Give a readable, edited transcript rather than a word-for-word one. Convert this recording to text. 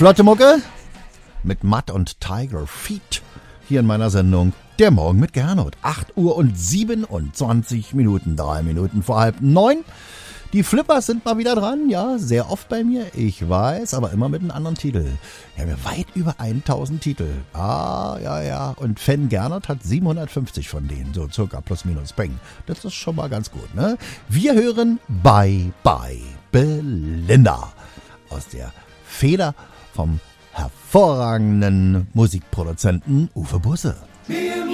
Flotte Mucke mit Matt und Tiger Feet hier in meiner Sendung Der Morgen mit Gernot. 8 Uhr und 27 Minuten, 3 Minuten vor 8:30. Die Flippers sind mal wieder dran, ja, sehr oft bei mir, ich weiß, aber immer mit einem anderen Titel. Wir haben ja weit über 1000 Titel. Ja, und Fan Gernot hat 750 von denen, so circa plus minus Peng. Das ist schon mal ganz gut, ne? Wir hören Bye Bye Belinda aus der Feder vom hervorragenden Musikproduzenten Uwe Busse.